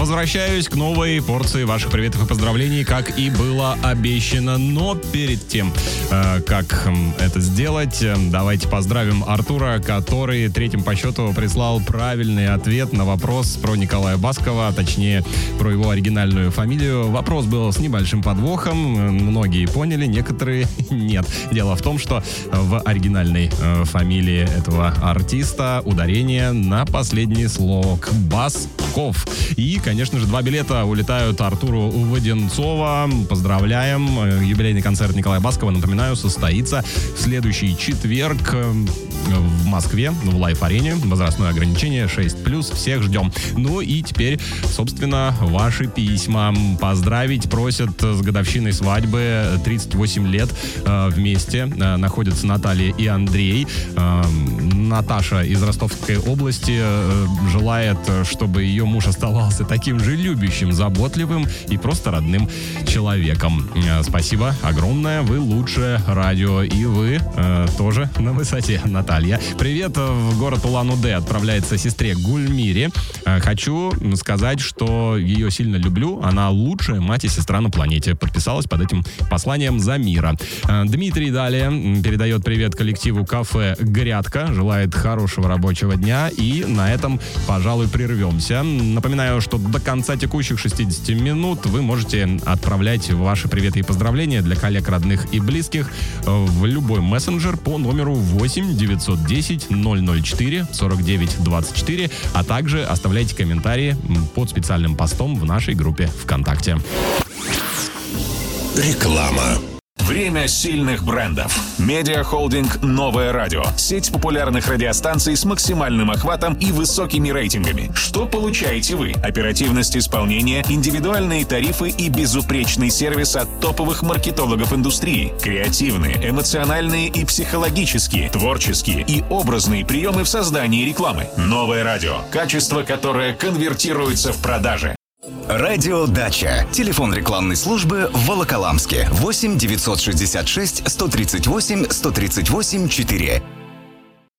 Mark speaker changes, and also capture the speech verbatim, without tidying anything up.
Speaker 1: Возвращаюсь к новой порции ваших приветов и поздравлений, как и было обещано. Но перед тем, э, как это сделать, давайте поздравим Артура, который третьим по счету прислал правильный ответ на вопрос про Николая Баскова, а точнее про его оригинальную фамилию. Вопрос был с небольшим подвохом, многие поняли, некоторые нет. Дело в том, что в оригинальной э, фамилии этого артиста ударение на последнее слово к Басков. И, конечно же, два билета улетают Артуру Воденцова. Поздравляем. Юбилейный концерт Николая Баскова, напоминаю, состоится в следующий четверг в Москве, в Лайф-арене. Возрастное ограничение шесть плюс. Всех ждем. Ну и теперь, собственно, ваши письма. Поздравить просят с годовщиной свадьбы. тридцать восемь лет э, вместе э, находятся Наталья и Андрей. Э, Наташа из Ростовской области э, желает, чтобы ее муж оставался таким же любящим, заботливым и просто родным человеком. Э, спасибо огромное. Вы лучшее радио. И вы э, тоже на высоте, Наталья. Привет в город Улан-Удэ отправляется сестре Гульмире. Э, хочу сказать, что ее сильно люблю. Она лучшая мать и сестра на планете. Подписалась под этим посланием Замира. Э, Дмитрий далее передает привет коллективу кафе «Грядка». Желает хорошего рабочего дня. И на этом, пожалуй, прервемся. Напоминаю, что до конца текущих шестидесяти минут вы можете отправлять ваши приветы и поздравления для коллег, родных и близких в любой мессенджер по номеру восемь девятьсот десять ноль ноль четыре сорок девять двадцать четыре, а также оставляйте комментарии под специальным постом в нашей группе ВКонтакте.
Speaker 2: Реклама.
Speaker 3: Время сильных брендов. Медиахолдинг «Новое радио». Сеть популярных радиостанций с максимальным охватом и высокими рейтингами. Что получаете вы? Оперативность исполнения, индивидуальные тарифы и безупречный сервис от топовых маркетологов индустрии. Креативные, эмоциональные и психологические, творческие и образные приемы в создании рекламы. «Новое радио». Качество, которое конвертируется в продажи.
Speaker 4: Радио Дача. Телефон рекламной службы в Волоколамске. восемь девятьсот шестьдесят шесть сто тридцать восемь сто тридцать восемь четыре.